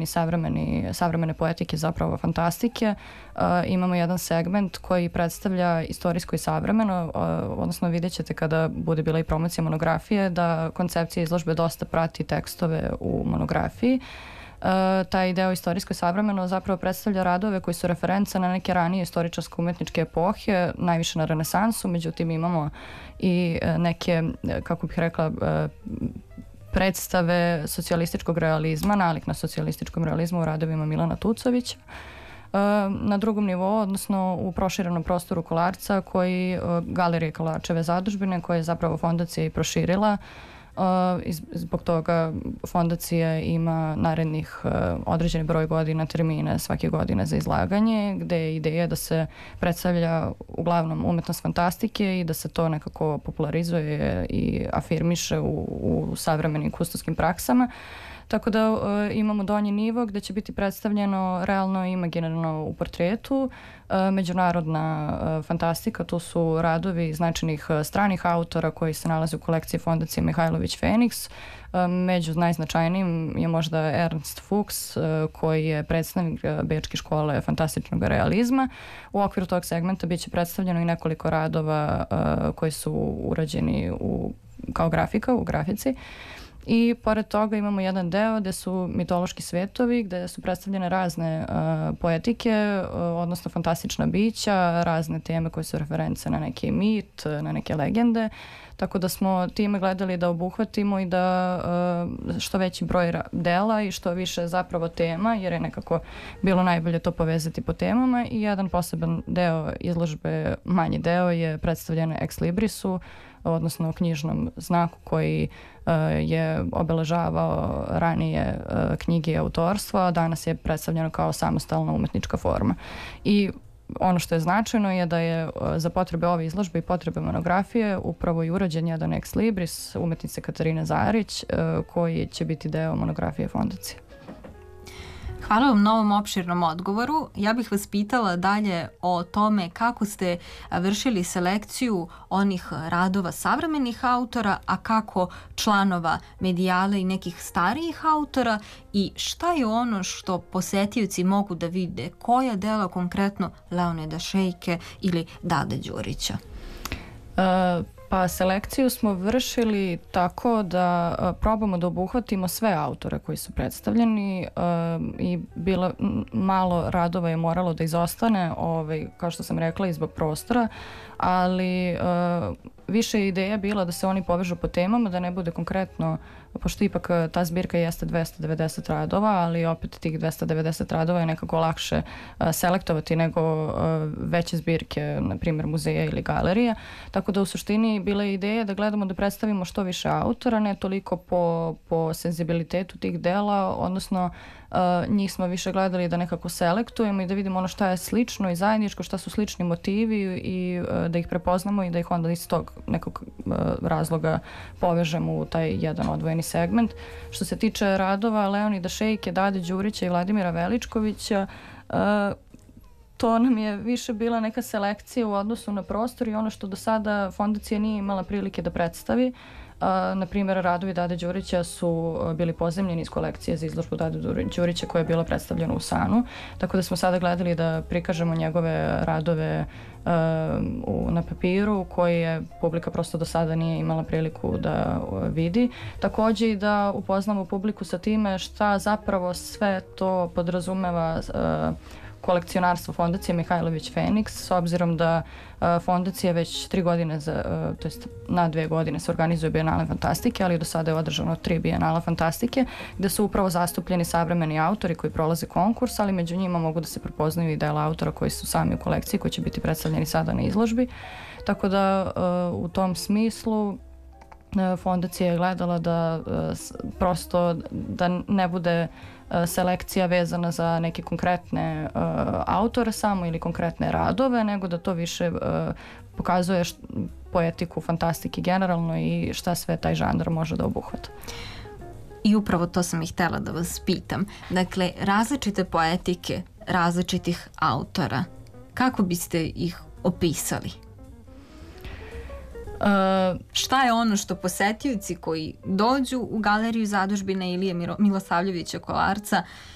savremene poetike, zapravo fantastike. Imamo jedan segment koji predstavlja istorijsko i savremeno, odnosno vidjet ćete kada bude bila i promocija monografije da koncepcija izložbe dosta prati tekstove u monografiji. Taj deo istorijsko i savremeno zapravo predstavlja radove koji su reference na neke ranije istoričarsko-umetničke epohe, najviše na renesansu, međutim imamo i neke, kako bih rekla, predstave socijalističkog realizma, nalik na socijalističkom realizmu u radovima Milana Tucovića. Na drugom nivou, odnosno u proširenom prostoru Kolarca, Galerije Kolarčeve zadužbine, koje je zapravo fondacija i proširila. Zbog toga fondacija ima narednih određeni broj godina termine svake godine za izlaganje, gde je ideja da se predstavlja uglavnom umetnost fantastike i da se to nekako popularizuje i afirmiše u savremenim kustoskim praksama. Tako da imamo donji nivo gde će biti predstavljeno realno i imaginarno u portretu, međunarodna fantastika, tu su radovi značajnih stranih autora koji se nalaze u kolekciji fondacije Mihajlović Feniks. Među najznačajnijim je možda Ernst Fuchs, koji je predstavnik Bečke škole fantastičnog realizma. U okviru tog segmenta biće predstavljeno i nekoliko radova koji su urađeni kao grafika, u grafici. I pored toga imamo jedan deo gde su mitološki svetovi, gde su predstavljene razne poetike, odnosno fantastična bića, razne teme koje su reference na neki mit, na neke legende. Tako da smo time gledali da obuhvatimo i da što veći broj dela i što više zapravo tema, jer je nekako bilo najbolje to povezati po temama. I jedan poseban deo izložbe, manji deo, je predstavljen ex librisu, odnosno knjižnom znaku koji je obeležavao ranije knjige i autorstvo, a danas je predstavljeno kao samostalna umetnička forma. I ono što je značajno je da je za potrebe ove izložbe i potrebe monografije upravo i urađen jedan ex libris umetnice Katarine Zarić, koji će biti deo monografije fondacije. Hvala vam na ovom opširnom odgovoru. Ja bih vas pitala dalje o tome kako ste vršili selekciju onih radova savremenih autora, a kako članova medijale i nekih starijih autora i šta je ono što posetioci mogu da vide, koja dela konkretno Leonida Šejke ili Dade Đurića? Pa selekciju smo vršili tako da probamo da obuhvatimo sve autore koji su predstavljeni i malo radova je moralo da izostane, kao što sam rekla, i zbog prostora, ali više je ideja bila da se oni povežu po temama, da ne bude konkretno, pošto ipak ta zbirka jeste 290 radova, ali opet tih 290 radova je nekako lakše selektovati nego veće zbirke, na primjer muzeja ili galerija. Tako da u suštini bila je ideja da gledamo da predstavimo što više autora, ne toliko po senzibilitetu tih dela, odnosno njih smo više gledali da nekako selektujemo i da vidimo ono šta je slično i zajedničko, šta su slični motivi i da ih prepoznamo i da ih onda iz tog nekog razloga povežemo u taj jedan odvojeni segment. Što se tiče radova Leonida Šejke, Dade Đurića i Vladimira Veličkovića, to nam je više bila neka selekcija u odnosu na prostor i ono što do sada fondacija nije imala prilike da predstavi. Na primjer, radovi Dade Đurića su bili pozemljeni iz kolekcije za izložbu Dade Đurića koja je bila predstavljena u SANU, tako da smo sada gledali da prikažemo njegove radove na papiru koje je publika prosto do sada nije imala priliku da vidi. Takođe i da upoznamo publiku sa time šta zapravo sve to podrazumeva kolekcionarstvo fondacije Mihajlović Feniks, s obzirom da fondacija već 3 godine, to jest na 2 godine se organizuje Bijenale fantastike, ali do sada je održano 3 Bijenala fantastike, gde su upravo zastupljeni savremeni autori koji prolaze konkurs, ali među njima mogu da se prepoznaju i dela autora koji su sami u kolekciji, koji će biti predstavljeni sada na izložbi. Tako da u tom smislu fondacija je gledala da prosto da ne bude selekcija vezana za neke konkretne autore samo ili konkretne radove, nego da to više pokazuje poetiku fantastike generalno i šta sve taj žanr može da obuhvata. I upravo to sam i htela da vas pitam. Dakle, različite poetike različitih autora, kako biste ih opisali? Šta je ono što posetioci koji dođu u Galeriju zadužbine Ilije Milosavljevića Kolarca